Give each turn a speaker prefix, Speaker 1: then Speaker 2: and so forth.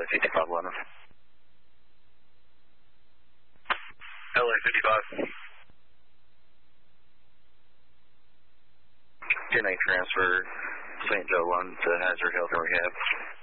Speaker 1: 5511.
Speaker 2: LA 55.
Speaker 1: 10-8 transfer, St. Joe 1 to Hazard Health and Rehab.